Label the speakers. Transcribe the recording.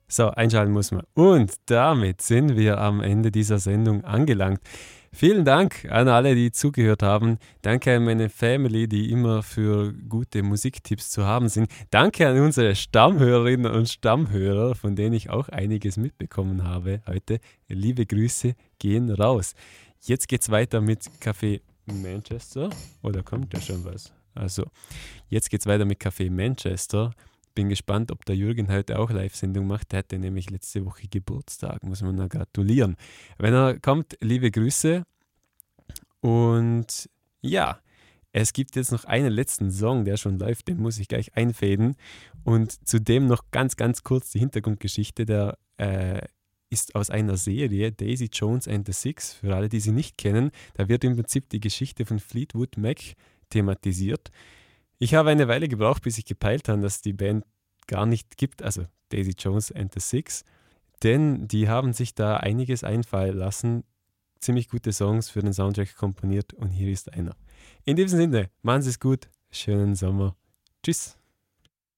Speaker 1: So, einschalten muss man. Und damit sind wir am Ende dieser Sendung angelangt. Vielen Dank an alle, die zugehört haben. Danke an meine Family, die immer für gute Musiktipps zu haben sind. Danke an unsere Stammhörerinnen und Stammhörer, von denen ich auch einiges mitbekommen habe heute. Liebe Grüße gehen raus. Jetzt geht's weiter mit Café Manchester. Oder kommt ja schon was? Also, jetzt geht's weiter mit Café Manchester. Bin gespannt, ob der Jürgen heute auch Live-Sendung macht. Der hatte nämlich letzte Woche Geburtstag, muss man da gratulieren. Wenn er kommt, liebe Grüße. Und ja, es gibt jetzt noch einen letzten Song, der schon läuft, den muss ich gleich einfäden. Und zudem noch ganz, ganz kurz die Hintergrundgeschichte. Der ist aus einer Serie, Daisy Jones and the Six, für alle, die sie nicht kennen. Da wird im Prinzip die Geschichte von Fleetwood Mac thematisiert. Ich habe eine Weile gebraucht, bis ich gepeilt habe, dass die Band gar nicht gibt, also Daisy Jones and the Six, denn die haben sich da einiges einfallen lassen, ziemlich gute Songs für den Soundtrack komponiert und hier ist einer. In diesem Sinne, machen Sie es gut, schönen Sommer, tschüss.